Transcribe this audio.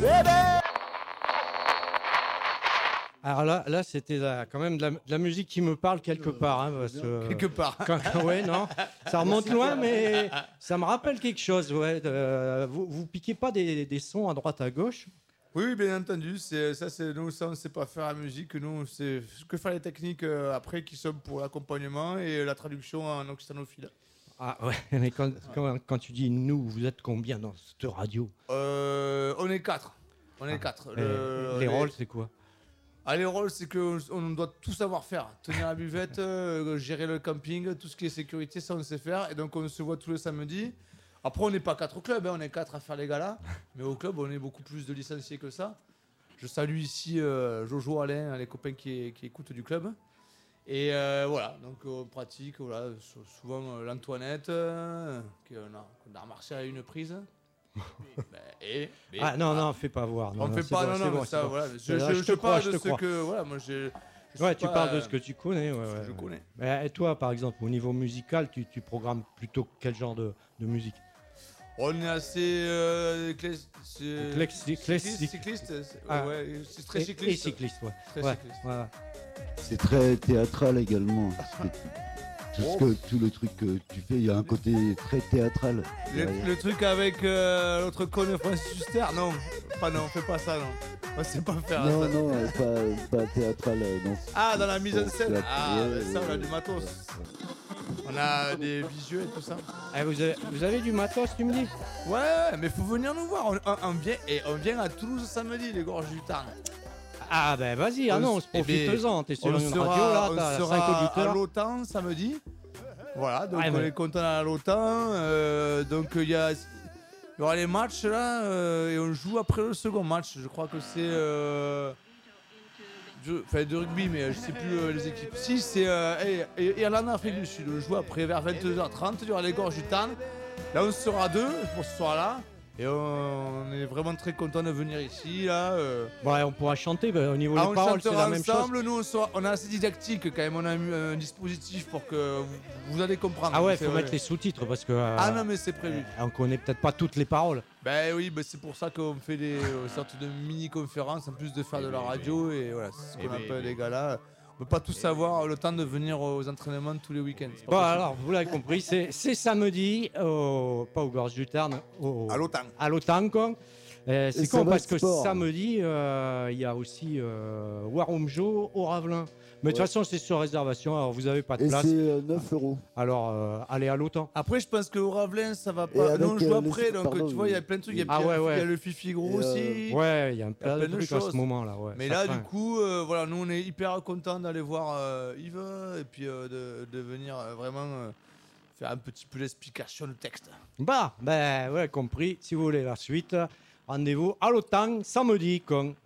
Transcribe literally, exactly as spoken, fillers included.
Alors là, là c'était la- quand même de la, de la musique qui me parle quelque part. Hein, parce que, Quelque part. quand- ouais, non. Ça remonte loin, mais ça me rappelle quelque chose. Ouais, de- vous, vous piquez pas des, des sons à droite à gauche? Oui, oui, bien entendu. C'est, ça, c'est, nous, ça, on ne sait pas faire la musique. Nous, c'est que faire les techniques euh, après qui sont pour l'accompagnement et la traduction en occitanophile. Ah ouais, mais quand, quand, quand tu dis nous, vous êtes combien dans cette radio? Euh, on est quatre. On est Ah, quatre. et Le- les rôles, c'est quoi? Ah, les rôles, c'est qu'on on doit tout savoir faire. Tenir la buvette, euh, gérer le camping, tout ce qui est sécurité, ça, on sait faire. Et donc, on se voit tous les samedis. Après, on n'est pas quatre au club, hein, on est quatre à faire les galas. Mais au club, on est beaucoup plus de licenciés que ça. Je salue ici euh, Jojo, Alain, les copains qui, qui écoutent du club. Et euh, voilà, donc on pratique, voilà, sou- souvent euh, l'Antoinette, euh, qu'on a, qu'on a remarché à une prise. Ben, et, et- Ah non, voilà. non, fais pas voir. Non, On ne non, fait c'est pas, bon, non, c'est non, bon, mais c'est ça, bon. voilà. Je, Là, je, je je te crois, parle je de te ce crois. que, voilà, moi j'ai. je Ouais, suis tu pas, parles de euh, ce que tu connais. Ouais, ouais, je ouais. connais. Mais, et toi, par exemple, au niveau musical, tu, tu programmes plutôt quel genre de, de musique? On est assez. Euh, clés- c'est- Clexi- clexi- cycliste, cycliste, c'est- Ah. ouais, c'est très Et- cycliste. Et cycliste, ouais. Très Ouais, cycliste. ouais. C'est très théâtral également. C'est- Tout, ce Oh. que, tout le truc que tu fais, il y a un côté très théâtral. Le, derrière. le truc avec euh, l'autre con de Francis Huster, non, pas non, fais pas ça, non. On sait pas faire Non, ça. non, euh, pas, pas théâtral. euh, non. Ah, dans la mise en scène. Théâtre, Ah, ouais, ben ça, ouais, on a ouais, du matos. ouais. On a des visuels et tout ça. Ah, vous, avez, vous avez du matos, tu me dis? Ouais, mais faut venir nous voir. On, on- on vient, et on vient à Toulouse samedi, les gorges du Tarn. Ah, ben vas-y, On annonce, s- eh ben, profite-en. T'es sur On une sera, radio, là, on t'as sera cinq à auditeurs. l'OTAN samedi. Voilà, donc Ouais, on mais- est content à l'OTAN. euh, donc il y, a- il y aura les matchs là, euh, et on joue après le second match. Je crois que c'est. euh, je- Enfin, de rugby, mais je sais plus euh, les équipes. Si, c'est euh, et- et- Irlande, Afrique du Sud. On joue après vers vingt-deux heures trente, il y aura les gorges du Tarn. Là, on sera deux pour ce soir-là. Et on est vraiment très content de venir ici. Là, euh. Ouais, on pourra chanter, ben, au niveau Ah, des on paroles, c'est chantera la même chose. ensemble. Nous, on, sera- on est assez didactique quand même. On a mis un dispositif pour que vous, vous allez comprendre. Ah ouais, C'est faut vrai. mettre les sous-titres parce que. euh, Ah non, mais c'est prévu. euh, on connaît peut-être pas toutes les paroles. Ben oui, ben c'est pour ça qu'on fait des euh, sortes de mini-conférences en plus de faire de la radio. Et voilà, c'est ce qu'on appelle les galas. On peut pas tout savoir le temps de venir aux entraînements tous les week-ends. c'est pas Bon, possible. alors, vous l'avez compris, c'est c'est samedi, au, pas aux Gorges du Tarn, au, À l'OTAN. à l'OTAN, quoi. Euh, c'est Et ça con va parce de que sport. samedi, euh, il y a aussi euh, Warum Joe au Ravelin. Mais de toute Ouais. façon, c'est sur réservation, alors vous avez pas de Et place. c'est euh, neuf euros. Alors, euh, allez à l'OTAN. Après, je pense qu'au Ravelin, ça va Et pas. avec, Nous, on joue euh, les- après, donc pardon, tu vois, il y a plein de trucs. Il y a, Ah il y a- ouais, ouais. il y a le Fifi Gros Et, euh, aussi. Ouais, il y a un plein de plein de trucs à ce choses. moment-là. Ouais, Mais ça là, craint. du coup, euh, voilà, nous on est hyper contents d'aller voir euh, Yves et puis euh, de, de venir euh, vraiment euh, faire un petit peu d'explication de texte. Bah, ben, ouais, compris. Si vous voulez la suite, rendez-vous à l'OTAN samedi, con.